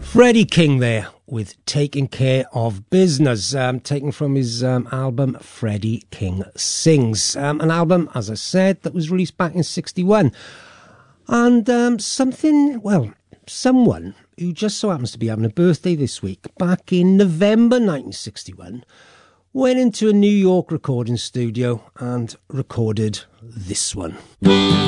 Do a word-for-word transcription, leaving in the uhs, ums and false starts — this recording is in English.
Freddie King there with Taking Care of Business, um, taken from his um, album Freddie King Sings. Um, an album, as I said, that was released back in sixty-one. And um, something, well, someone who just so happens to be having a birthday this week, back in November nineteen sixty-one, went into a New York recording studio and recorded this one.